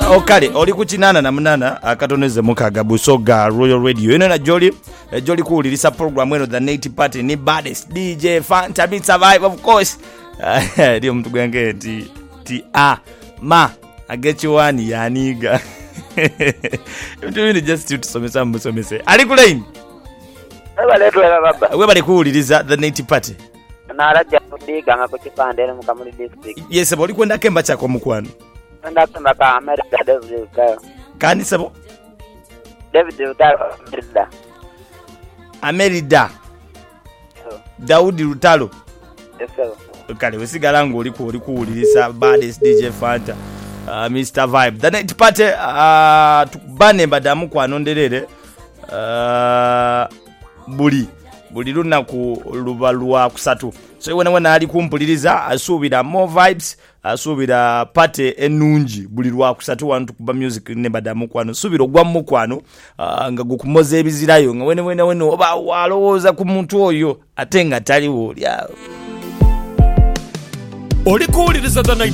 okale oli ku 88 akatoneze mukaga Busoga Royal Radio eno na Jolly kuulirisa program eno the Native Party ni baddest DJ Fanta Beat Survive of course ndio mtu gwange ti ma I get you one yaniga mtu ni just to somesa ali ku line we bali kuuliriza the Native Party na raja kudiga nga kuchipande mu Kamuli district. Yes bali kwenda kemba chako mukwano Nda kemba ka America David Utayo kani sabo David Utayo Amerida Daudi Rutalo yes kale wesigala ngo oli kuulirisa baddest DJ Fanta Mr Vibe the Native Party tukubane badamu kwanonderere buli lunaku lubalwa kusatu so wena ali kumpuliriza asubira more vibes asubira party enungi buli lwa kusatu wantu kuba music ne badamu kwano subira ogwa mukwano nga gukumoza ebizirayo nga wena oba walowooza ku muntu oyo atenga taliwo lya oli kuwuliriza the